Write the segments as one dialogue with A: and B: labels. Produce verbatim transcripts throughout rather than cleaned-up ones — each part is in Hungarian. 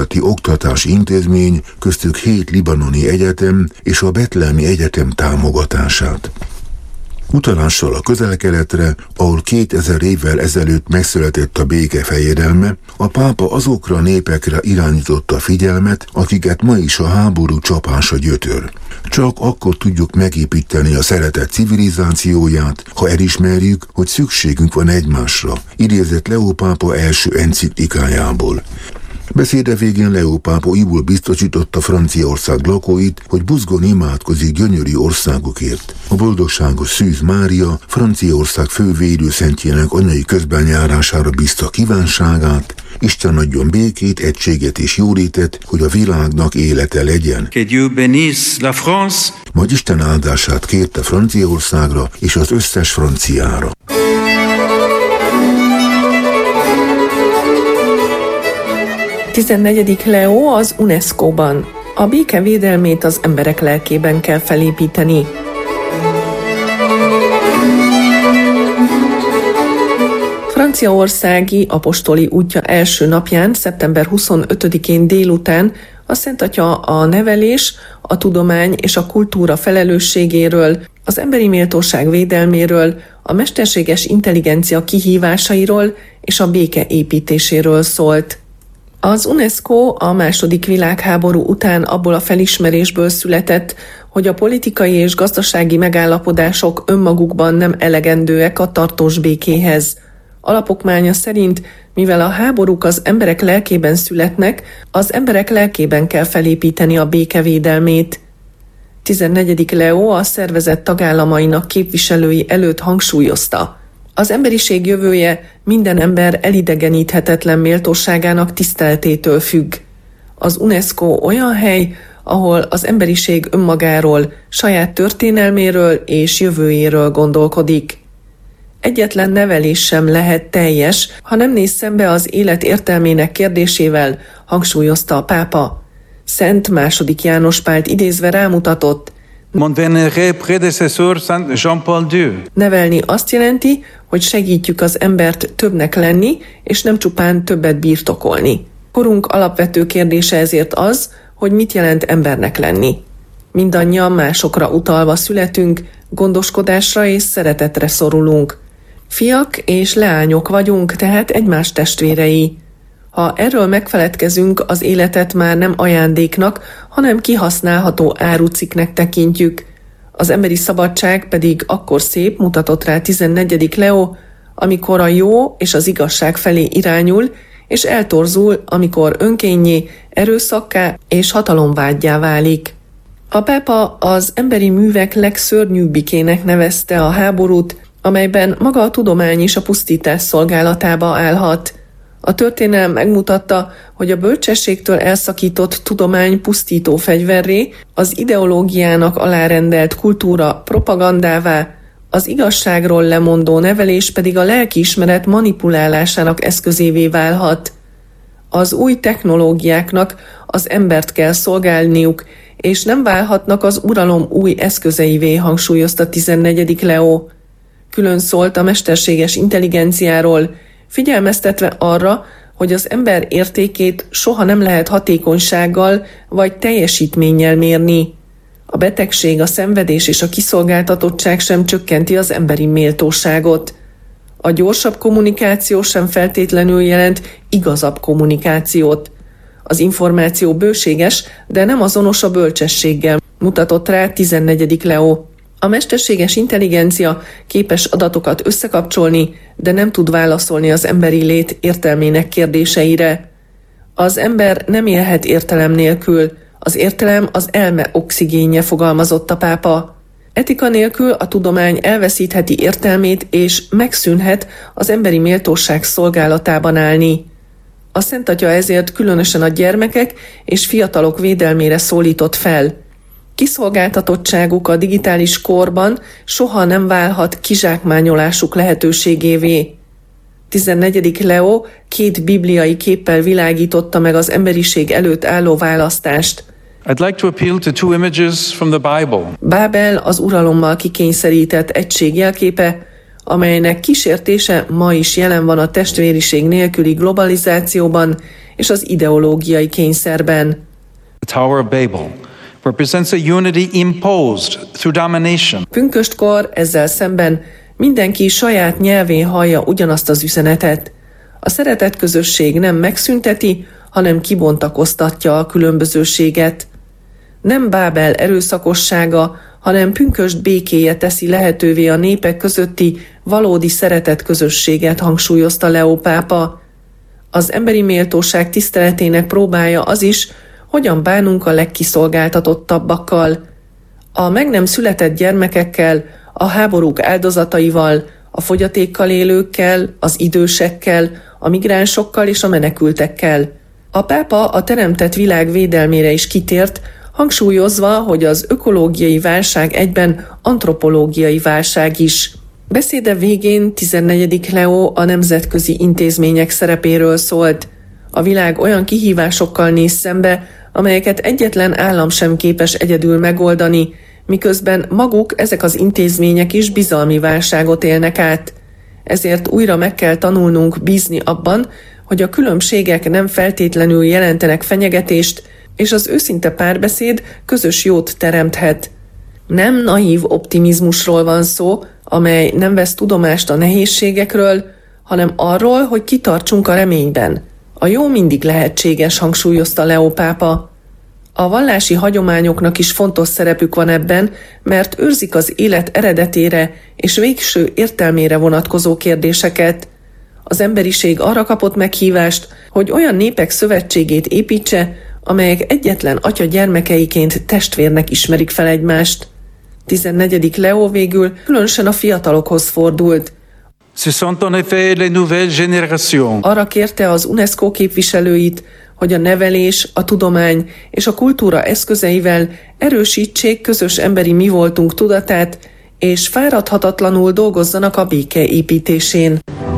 A: oktatási intézmény, köztük hét libanoni egyetem és a Betlehemi Egyetem támogatását. Utalással a Közel-Keletre, ahol kétezer évvel ezelőtt megszületett a béke fejedelme, a pápa azokra a népekre irányította a figyelmet, akiket ma is a háború csapása gyötör. Csak akkor tudjuk megépíteni a szeretet civilizációját, ha elismerjük, hogy szükségünk van egymásra, idézett Leó pápa első enciklikájából. Beszéde végén Leó pápa íbul biztosította Franciaország lakóit, hogy buzgón imádkozik gyönyörű országukért. A boldogságos Szűz Mária Franciaország fő védőszentjének anyai közbenjárására bízta kívánságát, Isten adjon békét, egységet és jólétet, hogy a világnak élete legyen.
B: Que Dieu bénisse la France.
A: Majd Isten áldását kérte Franciaországra és az összes franciára.
C: tizennegyedik Leó az UNESCO-ban. A béke védelmét az emberek lelkében kell felépíteni. Franciaországi apostoli útja első napján, szeptember huszonötödikén délután a Szent Atya a nevelés, a tudomány és a kultúra felelősségéről, az emberi méltóság védelméről, a mesterséges intelligencia kihívásairól és a béke építéséről szólt. Az UNESCO a második világháború után abból a felismerésből született, hogy a politikai és gazdasági megállapodások önmagukban nem elegendőek a tartós békéhez. Alapokmánya szerint, mivel a háborúk az emberek lelkében születnek, az emberek lelkében kell felépíteni a békevédelmét. tizennegyedik Leó a szervezet tagállamainak képviselői előtt hangsúlyozta: az emberiség jövője minden ember elidegeníthetetlen méltóságának tiszteletétől függ. Az UNESCO olyan hely, ahol az emberiség önmagáról, saját történelméről és jövőjéről gondolkodik. Egyetlen nevelés sem lehet teljes, ha nem néz szembe az élet értelmének kérdésével, hangsúlyozta a pápa. Szent második János Pált idézve rámutatott:
B: Mon vénéré prédécesseur Saint Jean-Paul deux.
C: Nevelni azt jelenti, hogy segítjük az embert többnek lenni, és nem csupán többet birtokolni. Korunk alapvető kérdése ezért az, hogy mit jelent embernek lenni. Mindannyian másokra utalva születünk, gondoskodásra és szeretetre szorulunk. Fiak és leányok vagyunk, tehát egymás testvérei. Ha erről megfeledkezünk, az életet már nem ajándéknak, hanem kihasználható árucikknek tekintjük. Az emberi szabadság pedig akkor szép, mutatott rá tizennegyedik Leó, amikor a jó és az igazság felé irányul, és eltorzul, amikor önkénnyé, erőszakká és hatalomvággyá válik. A pápa az emberi művek legszörnyűbbikének nevezte a háborút, amelyben maga a tudomány is a pusztítás szolgálatába állhat. A történelem megmutatta, hogy a bölcsességtől elszakított tudomány pusztító fegyverré, az ideológiának alárendelt kultúra propagandává, az igazságról lemondó nevelés pedig a lelkiismeret manipulálásának eszközévé válhat. Az új technológiáknak az embert kell szolgálniuk, és nem válhatnak az uralom új eszközeivé, hangsúlyozta tizennegyedik Leó. Külön szólt a mesterséges intelligenciáról, figyelmeztetve arra, hogy az ember értékét soha nem lehet hatékonysággal vagy teljesítménnyel mérni. A betegség, a szenvedés és a kiszolgáltatottság sem csökkenti az emberi méltóságot. A gyorsabb kommunikáció sem feltétlenül jelent igazabb kommunikációt. Az információ bőséges, de nem azonos a bölcsességgel, mutatott rá tizennegyedik Leó. A mesterséges intelligencia képes adatokat összekapcsolni, de nem tud válaszolni az emberi lét értelmének kérdéseire. Az ember nem élhet értelem nélkül, az értelem az elme oxigénje, fogalmazott a pápa. Etika nélkül a tudomány elveszítheti értelmét és megszűnhet az emberi méltóság szolgálatában állni. A Szent Atya ezért különösen a gyermekek és fiatalok védelmére szólított fel. Kiszolgáltatottságuk a digitális korban soha nem válhat kizsákmányolásuk lehetőségévé. tizennegyedik Leó két bibliai képpel világította meg az emberiség előtt álló választást.
B: I'd like to appeal to two images from the Bible.
C: Bábel az uralommal kikényszerített egység jelképe, amelynek kísértése ma is jelen van a testvériség nélküli globalizációban és az ideológiai kényszerben.
B: The Tower of Babel represents a unity imposed through domination.
C: Pünköstkor ezzel szemben mindenki saját nyelvén hallja ugyanazt az üzenetet. A szeretet közösség nem megszünteti, hanem kibontakoztatja a különbözőséget. Nem Bábel erőszakossága, hanem pünkösd békéje teszi lehetővé a népek közötti valódi szeretet közösséget, hangsúlyozta Leó pápa. Az emberi méltóság tiszteletének próbája az is, hogyan bánunk a legkiszolgáltatottabbakkal. A meg nem született gyermekekkel, a háborúk áldozataival, a fogyatékkal élőkkel, az idősekkel, a migránsokkal és a menekültekkel. A pápa a teremtett világ védelmére is kitért, hangsúlyozva, hogy az ökológiai válság egyben antropológiai válság is. Beszéde végén tizennegyedik Leó a nemzetközi intézmények szerepéről szólt. A világ olyan kihívásokkal néz szembe, amelyeket egyetlen állam sem képes egyedül megoldani, miközben maguk ezek az intézmények is bizalmi válságot élnek át. Ezért újra meg kell tanulnunk bízni abban, hogy a különbségek nem feltétlenül jelentenek fenyegetést, és az őszinte párbeszéd közös jót teremthet. Nem naív optimizmusról van szó, amely nem vesz tudomást a nehézségekről, hanem arról, hogy kitartsunk a reményben. A jó mindig lehetséges, hangsúlyozta Leó pápa. A vallási hagyományoknak is fontos szerepük van ebben, mert őrzik az élet eredetére és végső értelmére vonatkozó kérdéseket. Az emberiség arra kapott meghívást, hogy olyan népek szövetségét építse, amelyek egyetlen atya gyermekeiként testvérnek ismerik fel egymást. tizennegyedik Leó végül különösen a fiatalokhoz fordult.
B: Ce sont en effet les nouvelles générations.
C: Arra kérte az UNESCO képviselőit, hogy a nevelés, a tudomány és a kultúra eszközeivel erősítsék közös emberi mi voltunk tudatát, és fáradhatatlanul dolgozzanak a béke építésén.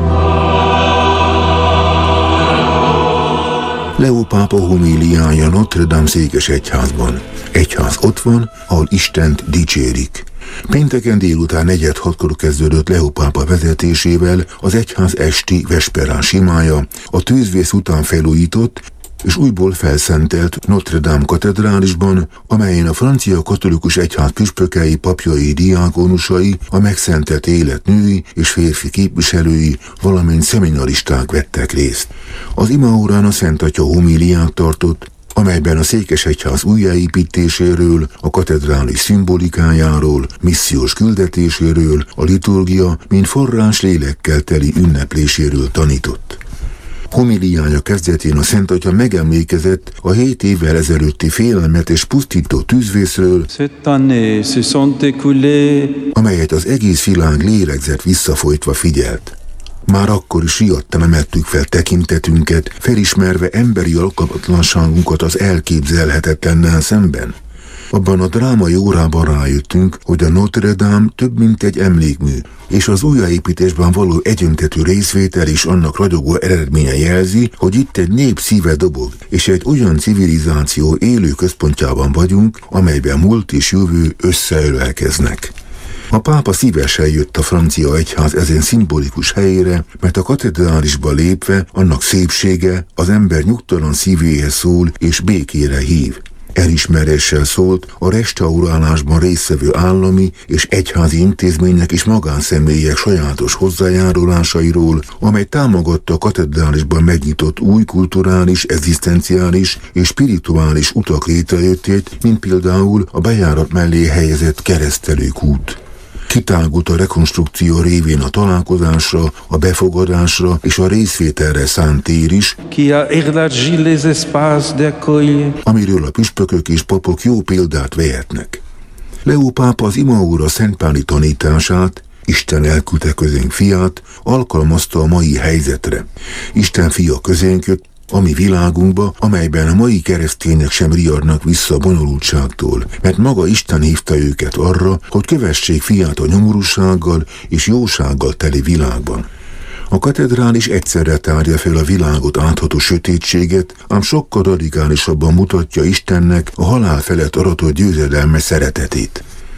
A: Leó pápa homíliája Notre Dame székesegyházban. Egyház ott van, ahol Istent dicsérik. Pénteken délután negyed hatkor kezdődött Leó pápa vezetésével az egyház esti vesperás imája, a tűzvész után felújított és újból felszentelt Notre Dame katedrálisban, amelyen a francia katolikus egyház püspökei, papjai, diákonusai, a megszentelt élet női és férfi képviselői, valamint szeminaristák vettek részt. Az imaórán a Szent Atya homíliát tartott, amelyben a székesegyház újjáépítéséről, a katedrális szimbolikájáról, missziós küldetéséről, a liturgia, mint forrás lélekkel teli ünnepléséről tanított. Homiliája kezdetén a Szent Atya megemlékezett a hét évvel ezelőtti félelmetes pusztító tűzvészről, amelyet az egész világ lélegzett visszafolytva figyelt. Már akkor is riadtan emeltük fel tekintetünket, felismerve emberi alkalmatlanságunkat az elképzelhetetlennel szemben. Abban a drámai órában rájöttünk, hogy a Notre Dame több mint egy emlékmű, és az újjáépítésben való egyöntetű részvétel is annak ragyogó eredménye jelzi, hogy itt egy nép szíve dobog, és egy olyan civilizáció élő központjában vagyunk, amelyben múlt és jövő összeölelkeznek. A pápa szívesen jött a francia egyház ezen szimbolikus helyére, mert a katedrálisba lépve annak szépsége az ember nyugtalan szívéhez szól és békére hív. Elismeréssel szólt a restaurálásban résztvevő állami és egyházi intézmények és magánszemélyek sajátos hozzájárulásairól, amely támogatta a katedrálisban megnyitott új kulturális, egzisztenciális és spirituális utak létrejöttét, mint például a bejárat mellé helyezett keresztelőkút. Kitágult a rekonstrukció révén a találkozásra, a befogadásra és a részvételre szánt tér is, amiről a püspökök és papok jó példát vehetnek. Leó pápa az imaóra szentpáli tanítását, Isten elküldte közénk fiát, alkalmazta a mai helyzetre. Isten fia közénk jött, a mi világunkba, amelyben a mai keresztények sem riadnak vissza a bonyolultságtól, mert maga Isten hívta őket arra, hogy kövessék fiát a nyomorúsággal és jósággal teli világban. A katedrális egyszerre tárja fel a világot átható sötétséget, ám sokkal radikálisabban mutatja Istennek a halál felett aratott győzedelmes szeretetét.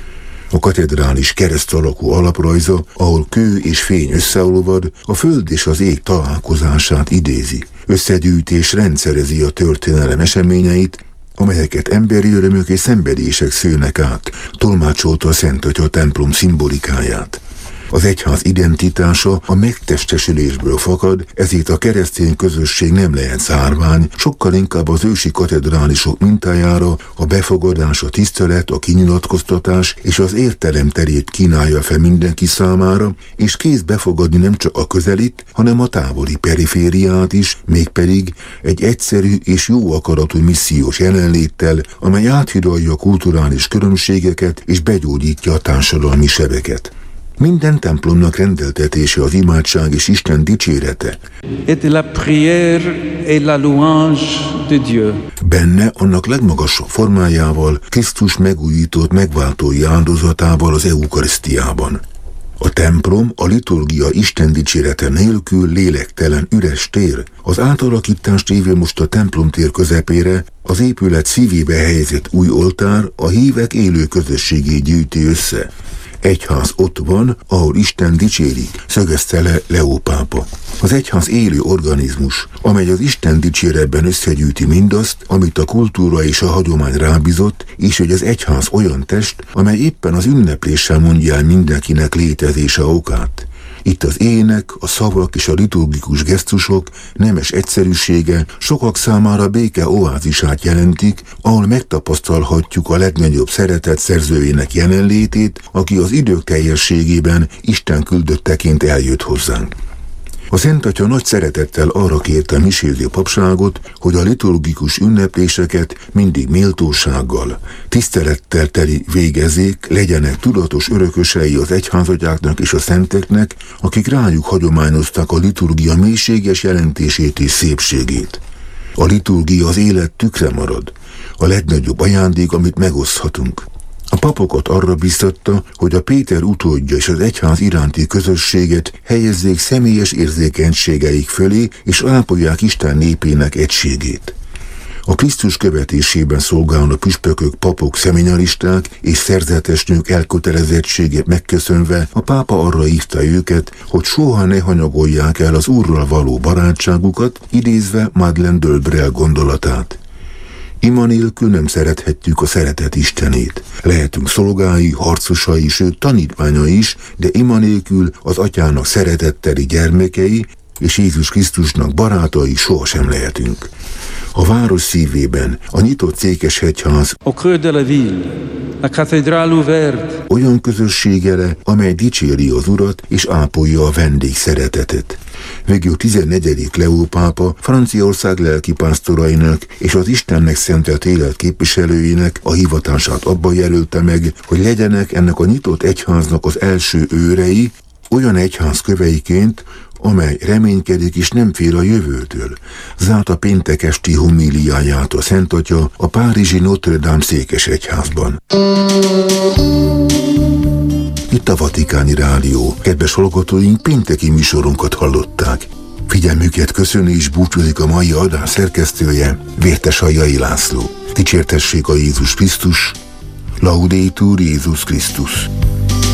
A: A katedrális kereszt alakú alaprajza, ahol kő és fény összeolvad, a föld és az ég találkozását idézi. Összegyűjti és rendszerezi a történelem eseményeit, amelyeket emberi örömök és szenvedések szőnek át, tolmácsolta a Szent Atya templom szimbolikáját. Az egyház identitása a megtestesülésből fakad, ezért a keresztény közösség nem lehet szárvány, sokkal inkább az ősi katedrálisok mintájára a befogadás, a tisztelet, a kinyilatkoztatás és az értelem terét kínálja fel mindenki számára, és kész befogadni nem csak a közelit, hanem a távoli perifériát is, mégpedig egy egyszerű és jó akaratú missziós jelenléttel, amely áthidalja a kulturális különbségeket és begyógyítja a társadalmi sebeket. Minden templomnak rendeltetése az imádság és Isten dicsérete.
B: Et la prière et la louange de Dieu.
A: Benne annak legmagasabb formájával, Krisztus megújított megváltói áldozatával az eukarisztiában. A templom, a liturgia Isten dicsérete nélkül lélektelen üres tér. Az átalakítást éve most a templomtér közepére, az épület szívébe helyezett új oltár a hívek élő közösségét gyűjti össze. Egyház ott van, ahol Isten dicsérik, szögezte le Leó pápa. Az egyház élő organizmus, amely az Isten dicséretben összegyűjti mindazt, amit a kultúra és a hagyomány rábízott, és hogy az egyház olyan test, amely éppen az ünnepléssel mondja el mindenkinek létezése okát. Itt az ének, a szavak és a liturgikus gesztusok nemes egyszerűsége sokak számára béke oázisát jelentik, ahol megtapasztalhatjuk a legnagyobb szeretet szerzőjének jelenlétét, aki az idők teljességében Isten küldötteként eljött hozzánk. A Szent Atya nagy szeretettel arra kérte a miséző papságot, hogy a liturgikus ünnepléseket mindig méltósággal, tisztelettel teli végezzék, legyenek tudatos örökösei az egyházatyáknak és a szenteknek, akik rájuk hagyományozták a liturgia mélységes jelentését és szépségét. A liturgia az élet tükre marad, a legnagyobb ajándék, amit megoszthatunk. A papokat arra biztatta, hogy a Péter utódja és az egyház iránti közösséget helyezzék személyes érzékenységeik fölé, és ápolják Isten népének egységét. A Krisztus követésében szolgáló püspökök, papok, szeminaristák és szerzetes nők elkötelezettségét megköszönve a pápa arra hívta őket, hogy soha ne hanyagolják el az Úrral való barátságukat, idézve Madeleine d'Olbrecht gondolatát. Ima nélkül nem szerethetjük a szeretet Istenét. Lehetünk szolgái, harcosai, sőt tanítványai is, de ima nélkül az Atyának szeretetteli gyermekei és Jézus Krisztusnak barátai sohasem lehetünk. A város szívében a nyitott Székesegyház
B: Au creux de la ville, la cathédrale ouverte.
A: Olyan közösségele, amely dicséri az Urat és ápolja a vendég szeretetet. Végül tizennegyedik Leó pápa Franciaország lelkipásztorainak és az Istennek szentelt élet képviselőinek a hivatását abban jelölte meg, hogy legyenek ennek a nyitott egyháznak az első őrei, olyan egyház köveiként, amely reménykedik és nem fél a jövőtől. Zárta péntek esti homíliáját a Szent Atya a párizsi Notre Dame székesegyházban. Itt a Vatikáni Rádió. Kedves hallgatóink, pénteki műsorunkat hallották. Figyelmüket köszöni és búcsúzik a mai adás szerkesztője, Vértes Aljai László. Dicsértessék a Jézus Krisztus, Laudetur Jézus Krisztus.